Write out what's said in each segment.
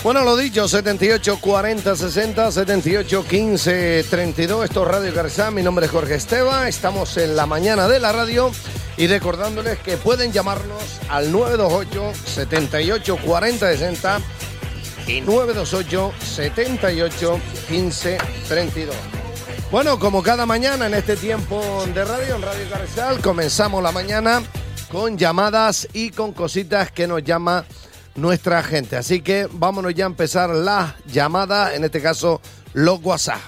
Bueno, lo dicho, 78 40 60, 78 15 32. Esto es Radio Carrizal. Mi nombre es Jorge Esteva. Estamos en la mañana de la radio y recordándoles que pueden llamarnos al 928 78 40 60 y 928 78 15 32. Bueno, como cada mañana en este tiempo de radio, en Radio Carrizal, comenzamos la mañana con llamadas y con cositas que nos llama nuestra gente. Así que vámonos ya a empezar las llamadas, en este caso los WhatsApp.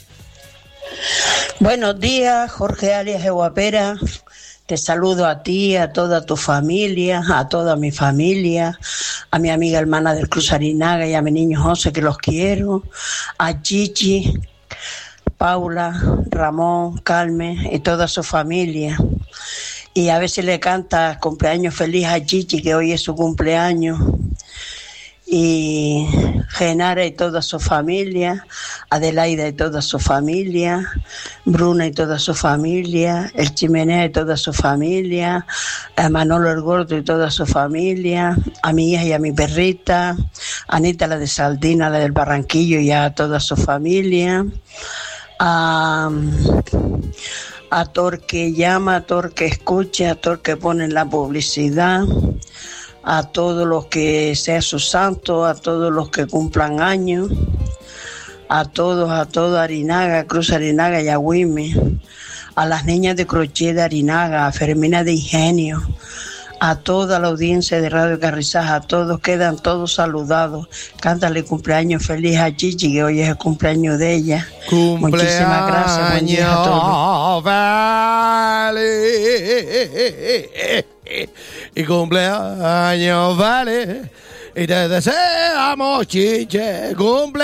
Buenos días, Jorge Arias de Guapera. Te saludo a ti, a toda tu familia, a toda mi familia, a mi amiga hermana del Cruz Arinaga y a mi niño José, que los quiero, a Chichi, Paula, Ramón, Carmen y toda su familia. Y a veces le canta cumpleaños feliz a Chichi, que hoy es su cumpleaños. Y Genara y toda su familia, Adelaida y toda su familia, Bruna y toda su familia, el Chimenea y toda su familia, a Manolo el Gordo y toda su familia, a mi hija y a mi perrita, Anita la de Saldina, la del Barranquillo y a toda su familia, a Tor que llama, a Tor que escucha, a Tor que pone la publicidad, a todos los que sea su santo, a todos los que cumplan años, a todos, Arinaga, Cruz Arinaga y Agüime, a las niñas de crochet de Arinaga, a Fermina de Ingenio, a toda la audiencia de Radio Carrizal, a todos, quedan todos saludados. Cántale cumpleaños feliz a Chichi, que hoy es el cumpleaños de ella. Muchísimas gracias, buen día a todos. Vale. Y cumpleaños, vale. Y te deseamos, Chiche, cumple.